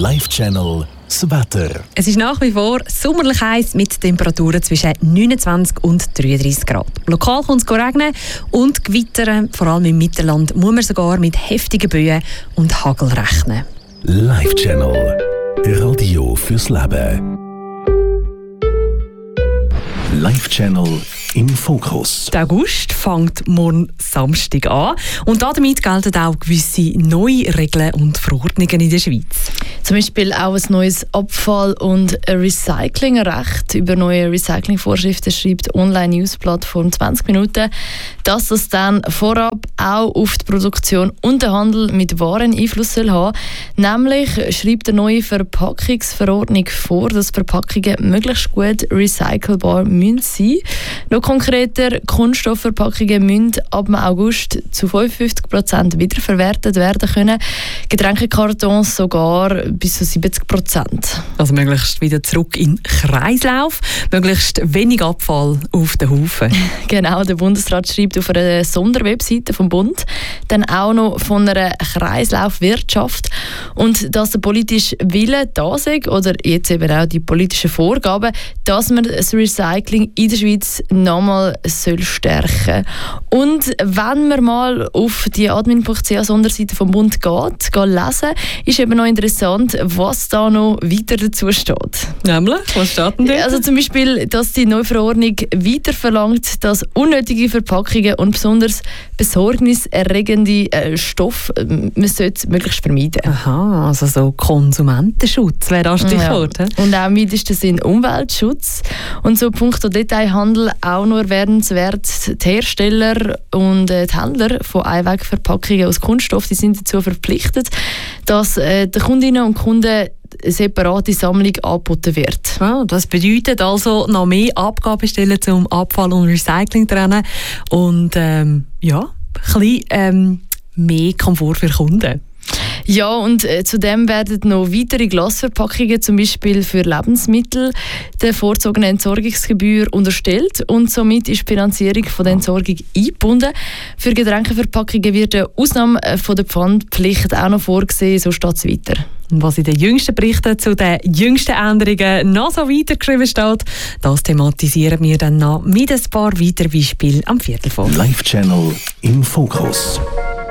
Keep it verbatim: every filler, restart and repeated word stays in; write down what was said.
Live Channel das Wetter. Es ist nach wie vor sommerlich heiß mit Temperaturen zwischen neunundzwanzig und dreiunddreißig Grad. Lokal kann es regnen und gewittern. Vor allem im Mittelland muss man sogar mit heftigen Böen und Hagel rechnen. Live Channel. Radio fürs Leben. Live Channel im Fokus. Der August fängt morgen Samstag an und damit gelten auch gewisse neue Regeln und Verordnungen in der Schweiz. Zum Beispiel auch ein neues Abfall- und Recyclingrecht. Über neue Recyclingvorschriften schreibt Online-News-Plattform zwanzig Minuten, dass das dann vorab auch auf die Produktion und den Handel mit Waren Einfluss soll haben. Nämlich schreibt eine neue Verpackungsverordnung vor, dass Verpackungen möglichst gut recycelbar sein müssen. Noch konkreter, Kunststoffverpackungen müssen ab August zu fünfundfünfzig Prozent wiederverwertet werden können. Getränkekartons sogar bis zu siebzig Prozent. Also möglichst wieder zurück in den Kreislauf, möglichst wenig Abfall auf den Haufen. Genau, der Bundesrat schreibt auf einer Sonderwebseite vom Bund dann auch noch von einer Kreislaufwirtschaft und dass der politische Wille da sei, oder jetzt eben auch die politischen Vorgaben, dass man das Recycling in der Schweiz nochmal soll stärken. Und wenn man mal auf die admin punkt c h Sonderseite vom Bund geht, geht lesen, ist eben noch interessant, was da noch weiter dazu steht. Nämlich? Was steht denn da? Also zum Beispiel, dass die neue Verordnung weiter verlangt, dass unnötige Verpackungen und besonders besorgniserregende äh, Stoffe äh, man sollte möglichst vermeiden. Aha, also so Konsumentenschutz wäre das Stichwort. Ja. Und auch im weitesten Sinn Umweltschutz. Und so punkto Detailhandel auch nur erwähnenswert, die Hersteller und äh, die Händler von Einwegverpackungen aus Kunststoff, die sind dazu verpflichtet, dass äh, den Kundinnen und Kunden eine separate Sammlung angeboten wird. Ah, das bedeutet also noch mehr Abgabestellen zum Abfall- und Recycling trennen und ähm, ja, ein bisschen ähm, mehr Komfort für Kunden. Ja, und äh, zudem werden noch weitere Glasverpackungen, zum Beispiel für Lebensmittel, der vorzogenen Entsorgungsgebühr unterstellt und somit ist die Finanzierung von der Entsorgung eingebunden. Für Getränkeverpackungen wird eine Ausnahme von der Pfandpflicht auch noch vorgesehen, so steht es weiter. Was in den jüngsten Berichten zu den jüngsten Änderungen noch so weitergeschrieben steht, das thematisieren wir dann noch mit ein paar weiteren Beispielen am Viertel vor. Live Channel im Fokus.